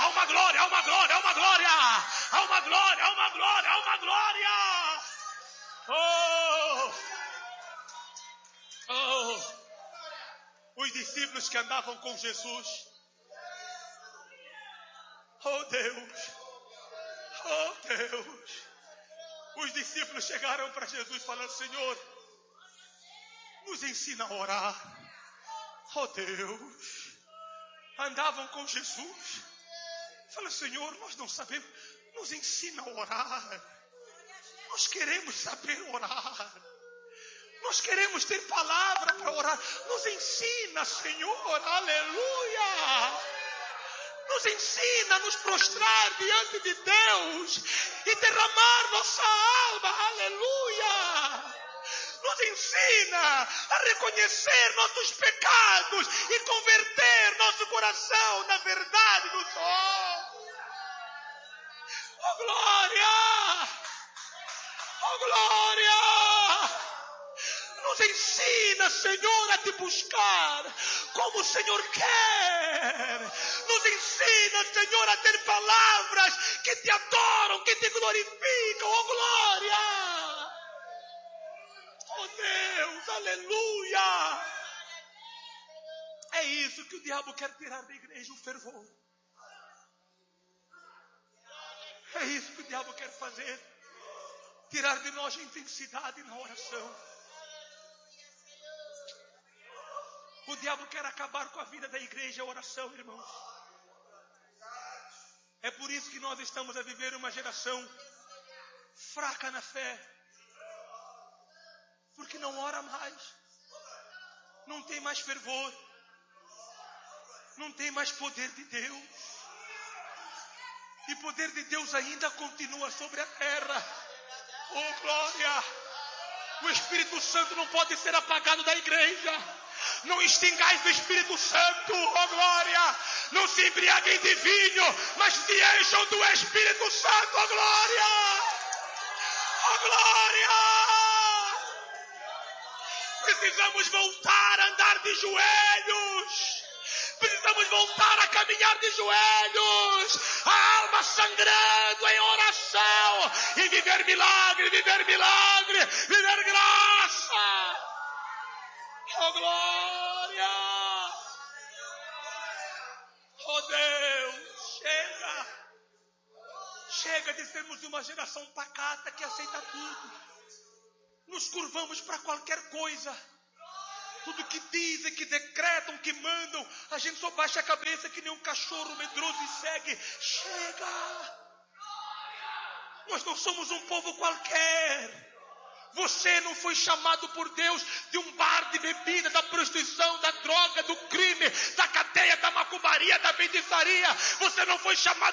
uma glória, há uma glória, há uma glória. Há uma glória, há uma glória, há uma glória. Os discípulos que andavam com Jesus. Oh Deus. Os discípulos chegaram para Jesus falando: Senhor, nos ensina a orar. Oh Deus. Andavam com Jesus. Fala: Senhor, nós não sabemos. Nos ensina a orar. Nós queremos saber orar. Nós queremos ter palavra para orar. Nos ensina, Senhor. Aleluia. Nos ensina a nos prostrar diante de Deus e derramar nossa alma. Aleluia. Nos ensina a reconhecer nossos pecados e converter nosso coração na verdade do Senhor. Oh glória! Oh glória! Nos ensina, Senhor, a te buscar como o Senhor quer. Nos ensina, Senhor, a ter palavras que te adoram, que te glorificam. Oh glória! Oh Deus, aleluia! É isso que o diabo quer tirar da igreja, o fervor. É isso que o diabo quer fazer. Tirar de nós a intensidade na oração. O diabo quer acabar com a vida da igreja, a oração, irmãos. É por isso que nós estamos a viver uma geração fraca na fé. Porque não ora mais. Não tem mais fervor. Não tem mais poder de Deus. E poder de Deus ainda continua sobre a terra. Oh glória! O Espírito Santo não pode ser apagado da igreja. Não extingais do Espírito Santo, oh glória. Não se embriaguem de vinho, mas se encham do Espírito Santo, oh glória. Oh glória. Precisamos voltar a andar de joelhos. Precisamos voltar a caminhar de joelhos. A alma sangrando em oração. E viver milagre, viver milagre, viver graça. Oh glória! Oh Deus, chega! Chega de sermos uma geração pacata que aceita tudo. Nos curvamos para qualquer coisa. Tudo que dizem, que decretam, que mandam, a gente só baixa a cabeça que nem um cachorro medroso e segue. Chega! Nós não somos um povo qualquer. Você não foi chamado por Deus de um bar de bebida, da prostituição, da droga, do crime, da cadeia, da macumbaria, da feitiçaria. Você não foi chamado